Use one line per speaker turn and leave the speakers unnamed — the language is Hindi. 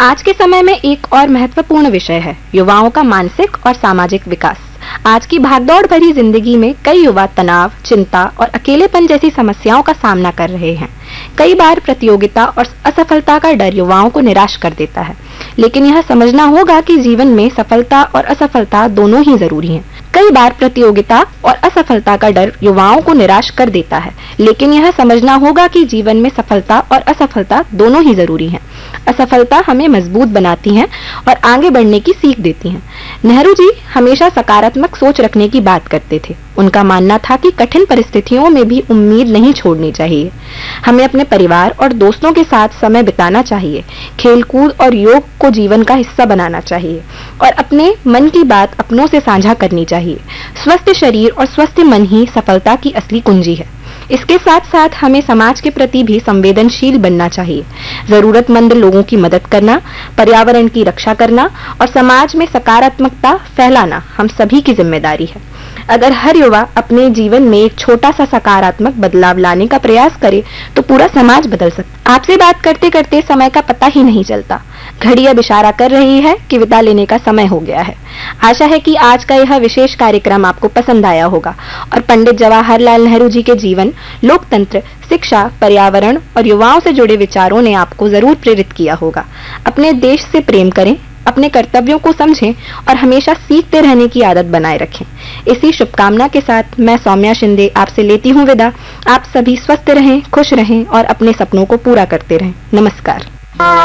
आज के समय में एक और महत्वपूर्ण विषय है युवाओं का मानसिक और सामाजिक विकास। आज की भागदौड़ भरी जिंदगी में कई युवा तनाव, चिंता और अकेलेपन जैसी समस्याओं का सामना कर रहे हैं। कई बार प्रतियोगिता और असफलता का डर युवाओं को निराश कर देता है, लेकिन यह समझना होगा कि जीवन में सफलता और असफलता दोनों ही जरूरी हैं। कई बार प्रतियोगिता और असफलता का डर युवाओं को निराश कर देता है, लेकिन यह समझना होगा कि जीवन में सफलता और असफलता दोनों ही जरूरी हैं। असफलता हमें मजबूत बनाती है और आगे बढ़ने की सीख देती है। नेहरू जी हमेशा सकारात्मक सोच रखने की बात करते थे। उनका मानना था कि कठिन परिस्थितियों में भी उम्मीद नहीं छोड़नी चाहिए। हमें अपने परिवार और दोस्तों के साथ समय बिताना चाहिए। खेलकूद और योग को जीवन का हिस्सा बनाना चाहिए और अपने मन की बात अपनों से साझा करनी चाहिए। स्वस्थ शरीर और स्वस्थ मन ही सफलता की असली कुंजी है। इसके साथ साथ हमें समाज के प्रति भी संवेदनशील बनना चाहिए। जरूरतमंद लोगों की मदद करना, पर्यावरण की रक्षा करना और समाज में सकारात्मकता फैलाना हम सभी की जिम्मेदारी है। अगर हर युवा अपने जीवन में एक छोटा सा सकारात्मक बदलाव लाने का प्रयास करे तो पूरा समाज बदल सकता है। आपसे बात करते करते समय का पता ही नहीं चलता। घड़ी अब इशारा कर रही है कि विदा लेने का समय हो गया है। आशा है कि आज का यह विशेष कार्यक्रम आपको पसंद आया होगा और पंडित जवाहरलाल नेहरू जी के जीवन, लोकतंत्र, शिक्षा, पर्यावरण और युवाओं से जुड़े विचारों ने आपको जरूर प्रेरित किया होगा। अपने देश से प्रेम करें, अपने कर्तव्यों को समझें और हमेशा सीखते रहने की आदत बनाए रखें। इसी शुभकामना के साथ मैं सौम्या शिंदे आपसे लेती हूँ विदा। आप सभी स्वस्थ रहें, खुश रहें और अपने सपनों को पूरा करते रहें। नमस्कार।